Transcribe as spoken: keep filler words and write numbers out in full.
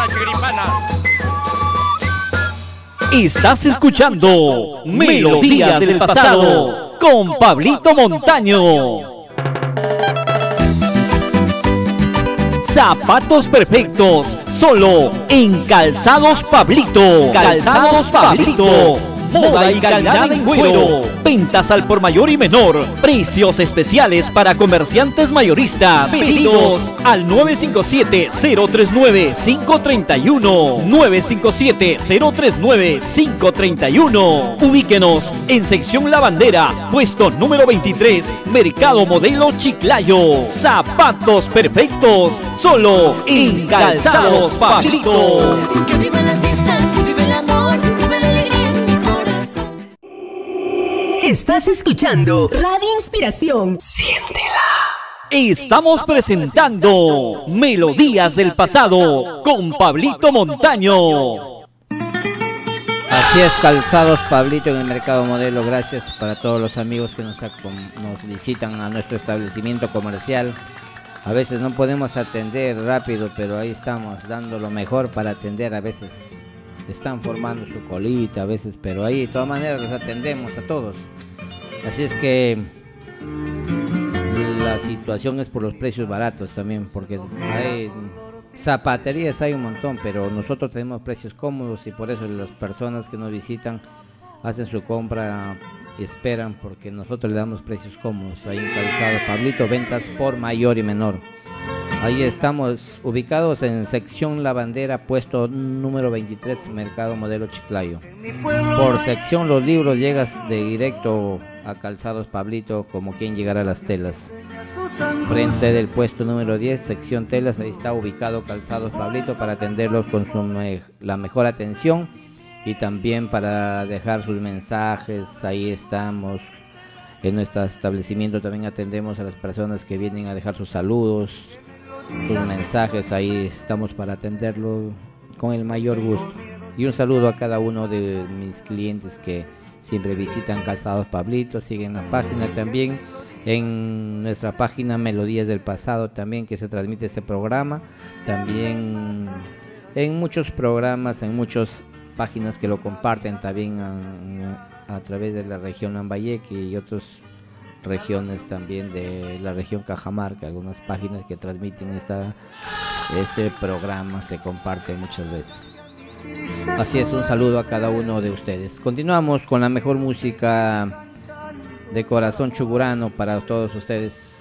la chiripana. Estás escuchando Melodías del Pasado con Pablito Montaño. Zapatos perfectos, solo en Calzados Pablito. Calzados Pablito. Moda y calidad en cuero. Ventas al por mayor y menor. Precios especiales para comerciantes mayoristas. Pedidos al nueve cinco siete, cero tres nueve, cinco tres uno. nueve cinco siete, cero tres nueve, cinco tres uno. Ubíquenos en sección Lavandera, puesto número veintitrés, Mercado Modelo Chiclayo. Zapatos perfectos, solo en Calzados Pablito. Que viva la fiesta, que viva el amor, que viva la alegría en mi corazón. Estás escuchando Radio Inspiración. Siéntela. Estamos presentando Melodías del Pasado con Pablito Montaño. Así es, Calzados Pablito en el Mercado Modelo. Gracias para todos los amigos que nos, nos visitan a nuestro establecimiento comercial. A veces no podemos atender rápido, pero ahí estamos dando lo mejor para atender. A veces están formando su colita, a veces, pero ahí de todas maneras los atendemos a todos. Así es que la situación es por los precios baratos también, porque hay zapaterías, hay un montón, pero nosotros tenemos precios cómodos y por eso las personas que nos visitan hacen su compra y esperan, porque nosotros le damos precios cómodos. Ahí en Calzado Pablito, ventas por mayor y menor. Ahí estamos ubicados en sección Lavandera, puesto número veintitrés, Mercado Modelo Chiclayo. Por sección los libros llegas de directo a Calzados Pablito, como quien llegará a las telas. Frente del puesto número diez, sección telas, ahí está ubicado Calzados Pablito para atenderlos con su me la mejor atención y también para dejar sus mensajes. Ahí estamos. En nuestro establecimiento también atendemos a las personas que vienen a dejar sus saludos, sus mensajes. Ahí estamos para atenderlo con el mayor gusto. Y un saludo a cada uno de mis clientes que siempre visitan Calzados Pablito, siguen la página también. En nuestra página Melodías del Pasado también, que se transmite este programa. También en muchos programas, en muchas páginas que lo comparten también a, a través de la región Lambayeque y otras regiones también de la región Cajamarca. Algunas páginas que transmiten esta, este programa se comparten muchas veces. Así es, un saludo a cada uno de ustedes. Continuamos con la mejor música de corazón chugurano para todos ustedes.